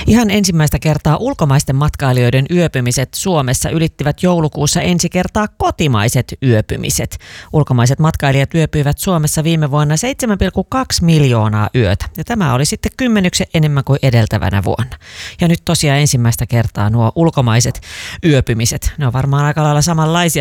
Ihan ensimmäistä kertaa ulkomaisten matkailijoiden yöpymiset Suomessa ylittivät joulukuussa ensi kertaa kotimaiset yöpymiset. Ulkomaiset matkailijat yöpyivät Suomessa viime vuonna 7,2 miljoonaa yötä. Ja tämä oli sitten 10 enemmän kuin edeltävänä vuonna. Ja nyt tosiaan ensimmäistä kertaa nuo ulkomaiset yöpymiset. Ne on varmaan aika lailla samanlaisia